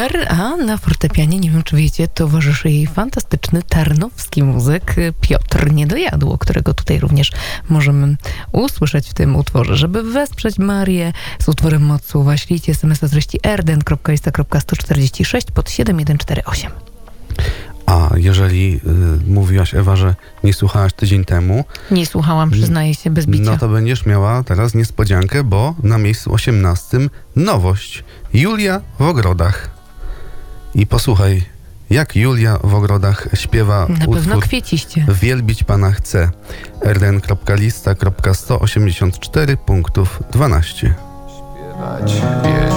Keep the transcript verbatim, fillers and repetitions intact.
super, a na fortepianie, nie wiem czy wiecie, towarzyszy jej fantastyczny tarnowski muzyk Piotr Niedojadło, którego tutaj również możemy usłyszeć w tym utworze. Żeby wesprzeć Marię z utworem Moc Słowa, ślijcie es em es o treści r d n kropka lista kropka sto czterdzieści sześć pod siedem jeden cztery osiem. A jeżeli y, mówiłaś, Ewa, że nie słuchałaś tydzień temu... Nie słuchałam, przyznaję się, bez bicia. No to będziesz miała teraz niespodziankę, bo na miejscu osiemnastym nowość. Julia w ogrodach. I posłuchaj, jak Julia w ogrodach śpiewa Na utwór pewno kwieciście. Wielbić Pana chcę. r d n kropka lista kropka sto osiemdziesiąt cztery punktów dwanaście. Śpiewać,